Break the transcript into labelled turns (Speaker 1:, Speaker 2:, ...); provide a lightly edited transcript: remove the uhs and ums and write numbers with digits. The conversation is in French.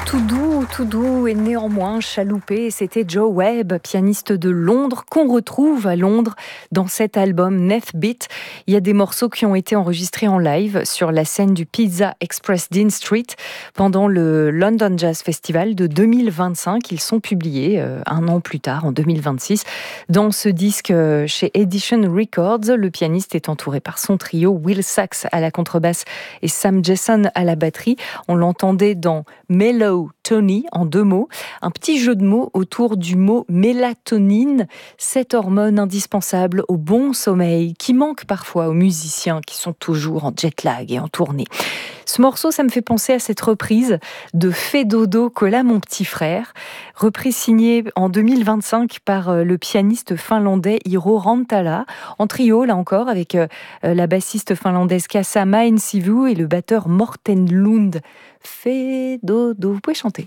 Speaker 1: Tout doux et néanmoins chaloupé, c'était Joe Webb, pianiste de Londres, qu'on retrouve à Londres dans cet album Neth Beat. Il y a des morceaux qui ont été enregistrés en live sur la scène du Pizza Express Dean Street pendant le London Jazz Festival de 2025. Ils sont publiés un an plus tard, en 2026. Dans ce disque chez Edition Records, le pianiste est entouré par son trio, Will Sachs à la contrebasse et Sam Jason à la batterie. On l'entendait dans Mellow Tony, en 2 mots, un petit jeu de mots autour du mot mélatonine, cette hormone indispensable au bon sommeil qui manque parfois aux musiciens qui sont toujours en jet lag et en tournée. Ce morceau, ça me fait penser à cette reprise de Fais dodo Cola mon petit frère, reprise signée en 2025 par le pianiste finlandais Iiro Rantala, en trio là encore avec la bassiste finlandaise Kassa Maensivu et le batteur Morten Lund. Fais dodo, vous pouvez chanter